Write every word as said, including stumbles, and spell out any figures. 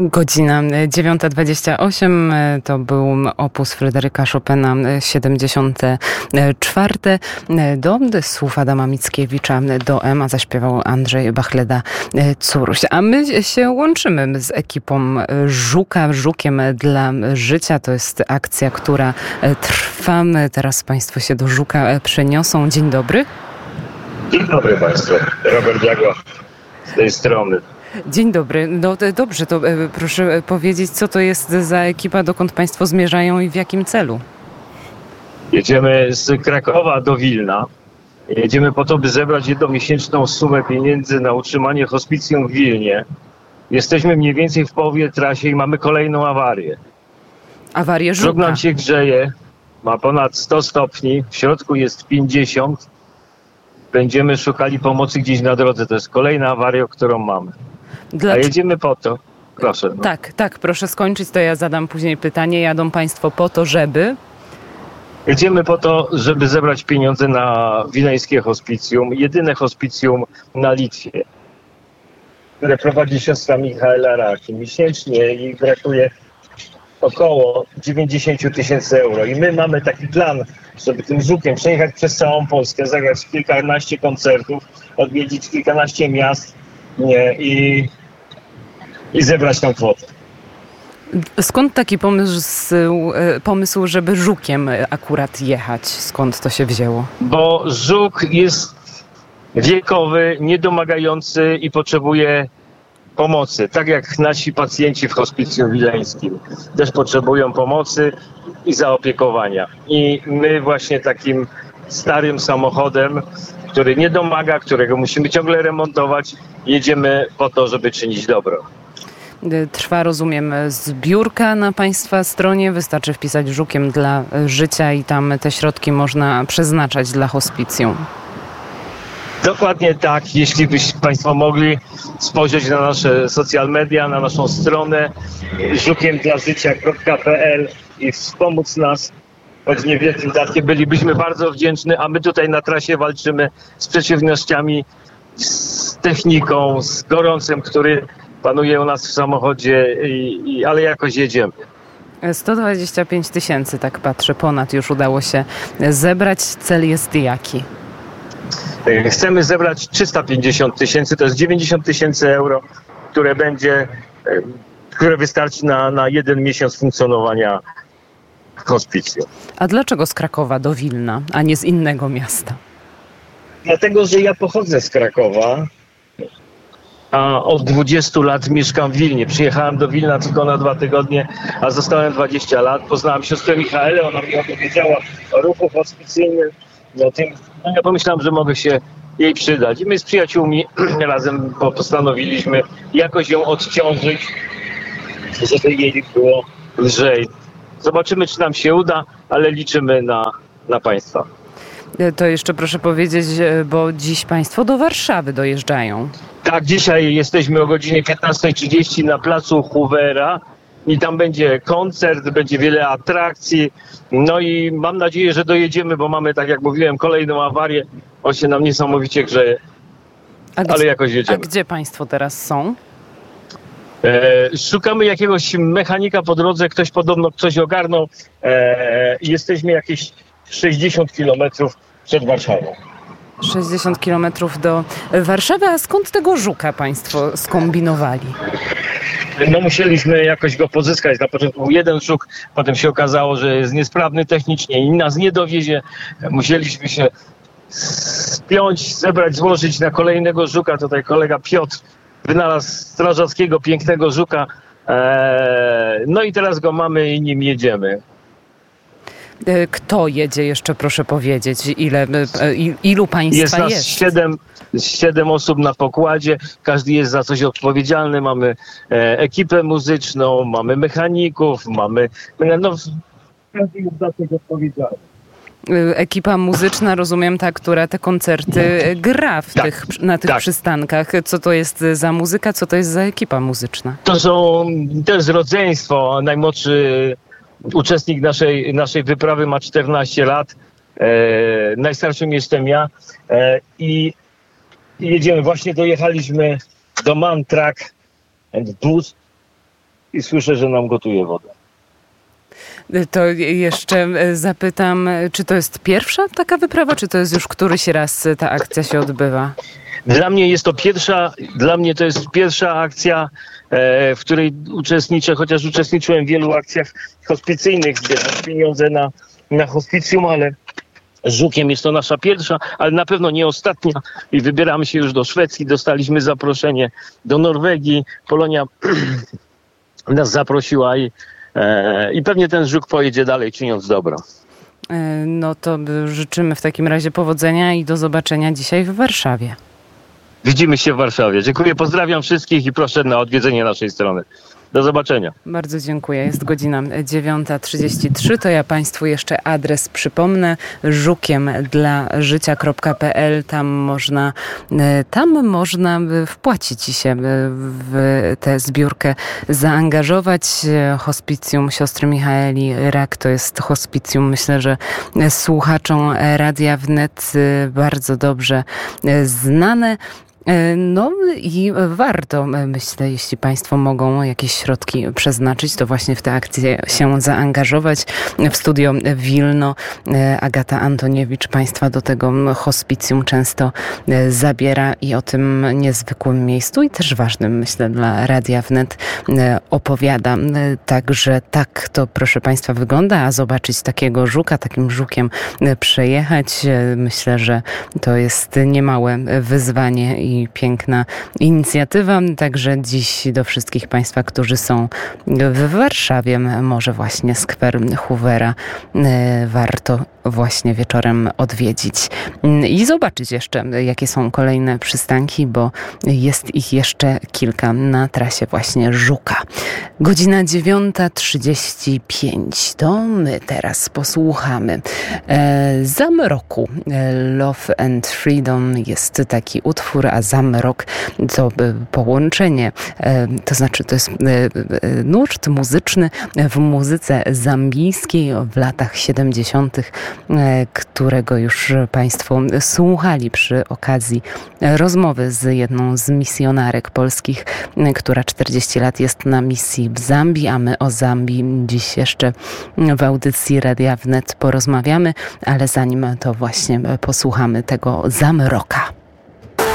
Godzina dziewiąta dwadzieścia osiem, to był opus Fryderyka Chopina siedemdziesiąte czwarte. Do słów Adama Mickiewicza do Ema zaśpiewał Andrzej Bachleda-Curuś. A my się łączymy z ekipą Żuka, Żukiem dla życia. To jest akcja, która trwa. Teraz państwo się do Żuka przeniosą. Dzień dobry. Dzień dobry państwu. Robert Jagła z tej strony. Dzień dobry. No dobrze, to proszę powiedzieć, co to jest za ekipa, dokąd państwo zmierzają i w jakim celu? Jedziemy z Krakowa do Wilna. Jedziemy po to, by zebrać jednomiesięczną sumę pieniędzy na utrzymanie hospicjum w Wilnie. Jesteśmy mniej więcej w połowie trasie i mamy kolejną awarię. Awarię Żuka. Żuk nam się grzeje, ma ponad sto stopni, w środku jest pięćdziesiąt. Będziemy szukali pomocy gdzieś na drodze. To jest kolejna awaria, którą mamy. Dla... A jedziemy po to. Proszę. No. Tak, tak, proszę skończyć, to ja zadam później pytanie. Jadą państwo po to, żeby... Jedziemy po to, żeby zebrać pieniądze na wileńskie hospicjum. Jedyne hospicjum na Litwie, które prowadzi siostra Michaela Raki. Miesięcznie jej brakuje około dziewięćdziesiąt tysięcy euro. I my mamy taki plan, żeby tym Żukiem przejechać przez całą Polskę, zagrać kilkanaście koncertów, odwiedzić kilkanaście miast nie, i, i zebrać tą kwotę. Skąd taki pomysł, pomysł, żeby Żukiem akurat jechać? Skąd to się wzięło? Bo Żuk jest wiekowy, niedomagający i potrzebuje pomocy. Tak jak nasi pacjenci w hospicjum wileńskim też potrzebują pomocy i zaopiekowania. I my właśnie takim starym samochodem, który nie domaga, którego musimy ciągle remontować, jedziemy po to, żeby czynić dobro. Trwa, rozumiem, zbiórka na państwa stronie. Wystarczy wpisać Żukiem dla życia i tam te środki można przeznaczać dla hospicjum. Dokładnie tak. Jeśli byście państwo mogli spojrzeć na nasze social media, na naszą stronę żukiem dla życia kropka p l i wspomóc nas choć niewielkim datkiem, bylibyśmy bardzo wdzięczni, a my tutaj na trasie walczymy z przeciwnościami, z techniką, z gorącem, który panuje u nas w samochodzie, i, i, ale jakoś jedziemy. sto dwadzieścia pięć tysięcy, tak patrzę, ponad już udało się zebrać. Cel jest jaki? Chcemy zebrać trzysta pięćdziesiąt tysięcy, to jest dziewięćdziesiąt tysięcy euro, które będzie, które wystarczy na, na jeden miesiąc funkcjonowania hospicjum. A dlaczego z Krakowa do Wilna, a nie z innego miasta? Dlatego, że ja pochodzę z Krakowa, a od dwudziestu lat mieszkam w Wilnie. Przyjechałem do Wilna tylko na dwa tygodnie, a zostałem dwadzieścia lat. Poznałem siostrę Michaelę, ona mi opowiedziała o ruchu hospicyjnym. O tym, no ja pomyślałem, że mogę się jej przydać. I my z przyjaciółmi razem postanowiliśmy jakoś ją odciążyć, żeby jej było lżej. Zobaczymy, czy nam się uda, ale liczymy na, na państwa. To jeszcze proszę powiedzieć, bo dziś państwo do Warszawy dojeżdżają. Tak, dzisiaj jesteśmy o godzinie piętnasta trzydzieści na placu Hoovera i tam będzie koncert, będzie wiele atrakcji. No i mam nadzieję, że dojedziemy, bo mamy, tak jak mówiłem, kolejną awarię. On się nam niesamowicie grzeje, ale gdzie, jakoś jedziemy. A gdzie państwo teraz są? E, szukamy jakiegoś mechanika po drodze, ktoś podobno coś ogarnął. E, jesteśmy jakieś sześćdziesiąt kilometrów przed Warszawą. sześćdziesiąt kilometrów do Warszawy, a skąd tego Żuka państwo skombinowali? No musieliśmy jakoś go pozyskać. Na początku był jeden Żuk, potem się okazało, że jest niesprawny technicznie i nas nie dowiezie. Musieliśmy się spiąć, zebrać, złożyć na kolejnego Żuka. Tutaj kolega Piotr wynalazł strażackiego, pięknego Żuka. No i teraz go mamy i nim jedziemy. Kto jedzie jeszcze, proszę powiedzieć? Ile, ilu państwa jest? Nas jest? Siedem, siedem osób na pokładzie. Każdy jest za coś odpowiedzialny. Mamy e, ekipę muzyczną, mamy mechaników, mamy... No, każdy jest za coś odpowiedzialny. Ekipa muzyczna, rozumiem, ta, która te koncerty gra w tak, tych, na tych tak. przystankach. Co to jest za muzyka? Co to jest za ekipa muzyczna? To są, to jest rodzeństwo. Najmłodszy uczestnik naszej, naszej wyprawy ma czternaście lat. E, najstarszym jestem ja. E, i, I jedziemy. Właśnie dojechaliśmy do Man Truck and Bus i słyszę, że nam gotuje wodę. To jeszcze zapytam, czy to jest pierwsza taka wyprawa, czy to jest już któryś raz ta akcja się odbywa? Dla mnie jest to pierwsza, dla mnie to jest pierwsza akcja, e, w której uczestniczę, chociaż uczestniczyłem w wielu akcjach hospicyjnych, zbierać pieniądze na, na hospicjum, ale Żukiem jest to nasza pierwsza, ale na pewno nie ostatnia i wybieramy się już do Szwecji, dostaliśmy zaproszenie do Norwegii, Polonia nas zaprosiła i, e, i pewnie ten Żuk pojedzie dalej, czyniąc dobro. No to życzymy w takim razie powodzenia i do zobaczenia dzisiaj w Warszawie. Widzimy się w Warszawie. Dziękuję, pozdrawiam wszystkich i proszę na odwiedzenie naszej strony. Do zobaczenia. Bardzo dziękuję. Jest godzina dziewiąta trzydzieści trzy. To ja Państwu jeszcze adres przypomnę. żukiem dla życia kropka p l. Tam można, tam można wpłacić się w tę zbiórkę, zaangażować. Hospicjum Siostry Michaeli Rak to jest hospicjum, myślę, że słuchaczom Radia Wnet bardzo dobrze znane. No i warto, myślę, jeśli Państwo mogą jakieś środki przeznaczyć, to właśnie w tę akcję się zaangażować. W studio Wilno Agata Antoniewicz Państwa do tego hospicjum często zabiera i o tym niezwykłym miejscu i też ważnym, myślę, dla Radia Wnet opowiada. Także tak to, proszę Państwa, wygląda, a zobaczyć takiego żuka, takim żukiem przejechać, myślę, że to jest niemałe wyzwanie i I piękna inicjatywa. Także dziś do wszystkich Państwa, którzy są w Warszawie, może właśnie skwer Hoovera warto właśnie wieczorem odwiedzić i zobaczyć jeszcze, jakie są kolejne przystanki, bo jest ich jeszcze kilka na trasie właśnie Żuka. Godzina dziewiąta trzydzieści pięć. To my teraz posłuchamy e, Zamroku. Love and Freedom jest taki utwór, a Zamrok to połączenie, e, to znaczy to jest e, nurt muzyczny w muzyce zambijskiej w latach siedemdziesiątych, którego już Państwo słuchali przy okazji rozmowy z jedną z misjonarek polskich, która czterdzieści lat jest na misji w Zambii, a my o Zambii dziś jeszcze w audycji Radia Wnet porozmawiamy, ale zanim to właśnie posłuchamy tego Zamroka.